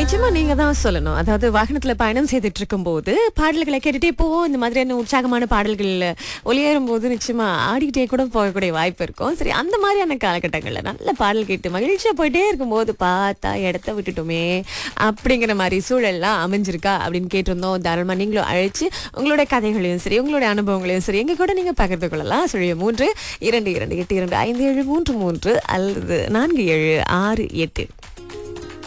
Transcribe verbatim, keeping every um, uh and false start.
நிச்சயமா நீங்க தான் சொல்லணும். அதாவது வாகனத்துல பயணம் செய்துட்டு இருக்கும்போது பாடல்களை கேட்டுட்டே போவோம். இந்த மாதிரியான உற்சாகமான பாடல்கள் ஒளியேறும் போது நிச்சயமா ஆடிக்கிட்டே கூட போகக்கூடிய வாய்ப்பு இருக்கும். சரி, அந்த மாதிரியான காலகட்டங்கள்ல நல்ல பாடல் கேட்டு மகிழ்ச்சியா போயிட்டே இருக்கும்போது பார்த்தா இடத்த விட்டுட்டோமே அப்படிங்கிற மாதிரி சூழல்லாம் அமைஞ்சிருக்கா அப்படின்னு கேட்டிருந்தோம். தாராளமா நீங்களும் அழைச்சு உங்களோட கதைகளையும் சரி, உங்களுடைய அனுபவங்களையும் சரி எங்க கூட நீங்க பகிர்ந்து கொள்ளலாம். சுழிய மூன்று இரண்டு இரண்டு எட்டு இரண்டு ஐந்து ஏழு மூன்று மூன்று அல்லது நான்கு ஏழு ஆறு எட்டு.